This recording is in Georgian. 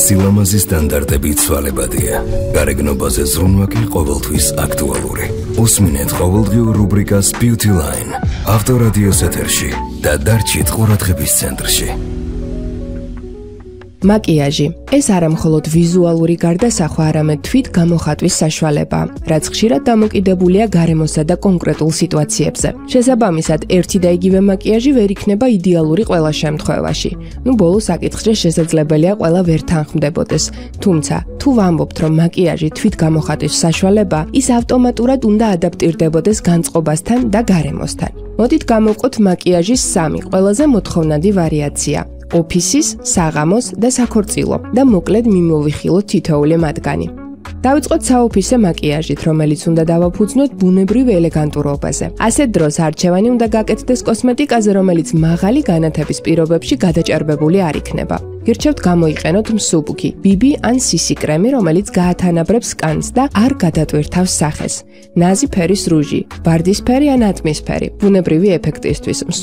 სილამაზის სტანდარტები ცვალებადია. გარეგნობაზე ზრუნვა კი ყოველთვის აქტუალური. უსმინეთ ყოველდღიურ რუბრიკას Beauty Line. ავტორადიოს ეთერში და დარჩით ყურადღების ცენტრში. მაკიაჟი. ეს არა მხოლოდ ვიზუალური გარდასახვა, არამედ თვით გამოხატვის საშუალება, რაც ხშირად დამოკიდებულია გარემოსა და კონკრეტულ სიტუაციებზე. შესაბამისად, ერთი და იგივე მაკიაჟი ვერ იქნება იდეალური ყველა შემთხვევაში. ბოლოს საკითხზე შესაძლებელია ყველა ვერ თანხმდებოდეს. თუმცა, თუ ვამბობთ, რომ მაკიაჟი თვით გამოხატვის საშუალება, ის ავტომატურად უნდა ადაპტირდებოდეს განწყობასთან და გარემოსთან. მოდით გავმოვყოთ მაკიაჟის 3 ყველაზე მოთხოვნადი ვარიაცია. ოფისის, საღამოს და საქორწილო და მოკლედ მიმოვიხილოთ თითოეული მათგანი. დავიწყოთ საოფისე მაკიაჟით, რომელიც უნდა დავაფუძნოთ ბუნებრივ ელეგანტურობაზე. ასეთ დროს არჩევანი უნდა გაკეთდეს კოსმეტიკაზე, რომელიც მაღალი განათების პირობებში გადაჭარბებული არ იქნება. გირჩევთ გამოიყენოთ მსუბუქი, ბიბი ან სისი კრემი, რომელიც გაათანაბრებს კანს და არ გადატვირთავს სახეს. ნაზი ფერის რუჟი, ვარდისფერი ან ატმისფერი, ბუნებრივი ეფექტისთვის.